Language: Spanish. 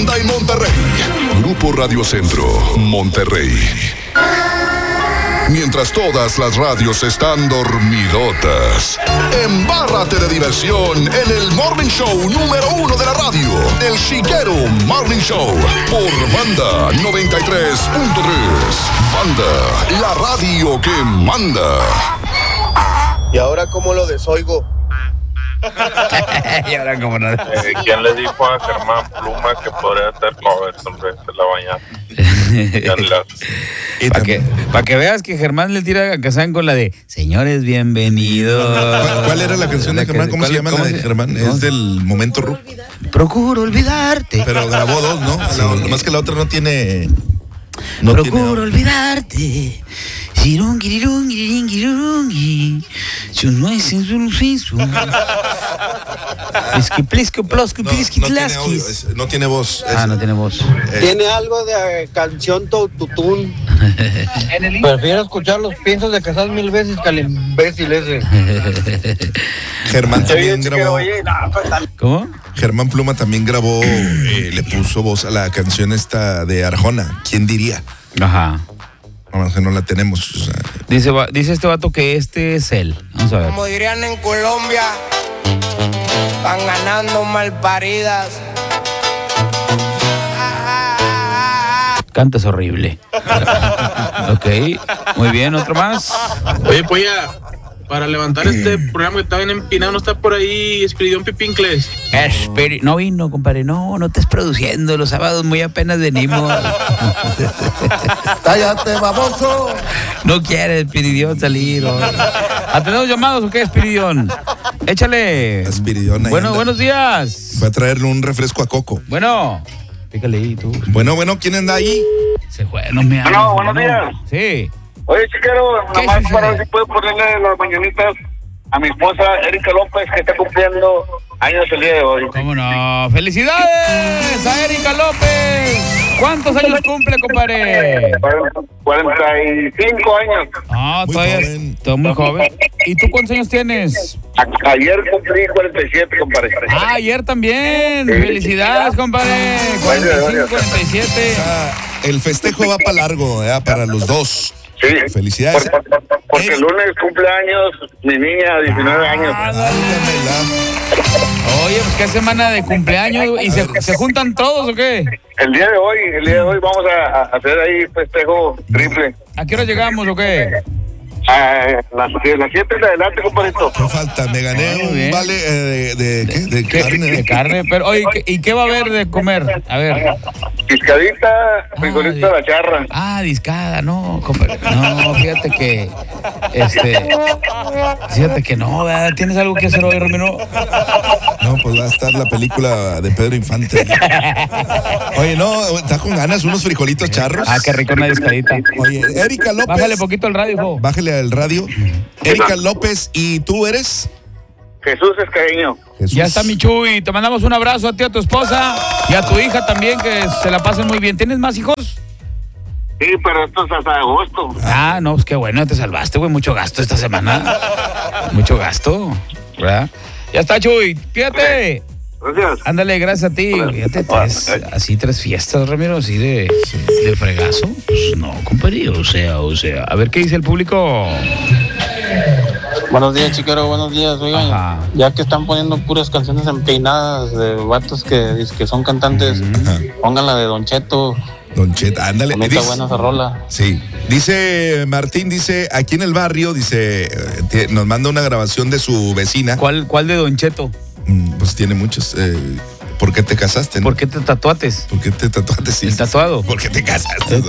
Banda en Monterrey. Grupo Radio Centro, Monterrey. Mientras todas las radios están dormidotas, embárrate de diversión en el Morning Show número 1 de la radio, El Chiquero Morning Show, por Banda 93.3. Banda, la radio que manda. ¿Y ahora cómo lo desoigo? Y ahora como no. ¿Quién le dijo a Germán Pluma que podría hacer covers en la bañada? Para que veas que Germán le tira a Kazán con la de Señores, bienvenidos. ¿Cuál era la canción de Germán? ¿Cómo se llama la de Germán? Es del Momento Ru. Procuro olvidarte. Pero grabó dos, ¿no? Sí. Nomás que la otra no tiene... Procuro olvidarte. Sirungirungirungirungi. Chunuesin sulufisu. Pliski plosku pliski tlaskis. No tiene voz. No tiene voz. Tiene algo de canción tutún. Prefiero escuchar los piensos de Casal 1000 veces que al imbécil ese. Germán también grabó. ¿Cómo? Germán Pluma también grabó, le puso voz a la canción esta de Arjona. ¿Quién diría? Ajá. Vamos, que no la tenemos. O sea. Dice este vato que este es él. Vamos a ver. Como dirían en Colombia, van ganando malparidas. Cantas horrible. Ok, muy bien, otro más. Oye, pues ya, para levantar este programa que está bien empinado, ¿no está por ahí Espiridión Pipincles? No vino, compadre, no estés produciendo, los sábados muy apenas venimos. ¡Cállate, baboso! No quiere Espiridión salir. ¿Atendemos llamados o qué, Espiridión? Échale. Espiridión ahí Bueno, anda. buenos días. Fue a traerle un refresco a Coco. Bueno, pícale ahí tú. Bueno, ¿quién anda ahí? Se fue, no me hables. Bueno, buenos días. Sí. Oye, Chiquero, ¿Qué nomás sucede? para ver si puedo ponerle las mañanitas a mi esposa Erika López, que está cumpliendo años el día de hoy. ¿Cómo no? ¡Felicidades a Erika López! ¿Cuántos años cumple, compadre? 45 años. Ah, Muy todavía joven. todo muy joven. ¿Y tú cuántos años tienes? Ayer cumplí 47, compadre. Ah, ayer también. Felicidades, compadre. 45, 47. El festejo va para largo, para los dos. Sí. Felicidades. Porque el lunes cumpleaños mi niña, 19 años. Válgamela. Oye, pues qué semana de cumpleaños. ¿Y se juntan todos o qué? El día de hoy vamos a hacer ahí festejo triple. ¿A qué hora llegamos o qué? Las 7 en adelante, compadrito. ¿Qué falta? Me gané Muy un bien. vale ¿de qué? De carne. De carne. Pero, oye, ¿y qué va a haber de comer? A ver. Piscadita, frijolito a la charra. Discada, no, compadre. No, fíjate que no, ¿verdad? ¿Tienes algo que hacer hoy, Romero? No, pues va a estar la película de Pedro Infante. Oye, no, ¿estás con ganas? Unos frijolitos charros. Qué rico una discadita. Oye, Erika López. Bájale poquito el radio, hijo. Bájale al radio. Erika López, ¿y tú eres? Jesús Escaeño. Jesús. Ya está, mi Chuy. Te mandamos un abrazo a ti, a tu esposa y a tu hija también, que se la pasen muy bien. ¿Tienes más hijos? Sí, pero esto es hasta agosto. No, pues qué bueno, te salvaste, güey. Mucho gasto esta semana. Mucho gasto, ¿verdad? Ya está, Chuy. Fíjate. Gracias. Ándale, gracias a ti. Fíjate, tres fiestas, Ramiro, así de fregazo. Pues no, compadre, o sea. A ver qué dice el público. Buenos días, Chiquero, buenos días. Oigan, Ajá. ya que están poniendo puras canciones empeinadas de vatos que son cantantes, pongan la de Don Cheto. Don Cheto, ándale. Bonita, buena esa rola. Sí. Dice Martín, aquí en el barrio, nos manda una grabación de su vecina. ¿Cuál de Don Cheto? Pues tiene muchos. ¿Por qué te casaste? ¿No? ¿Por qué te tatuates? ¿Por qué te tatuaste? Sí, ¿El tatuado? ¿Por qué te casaste?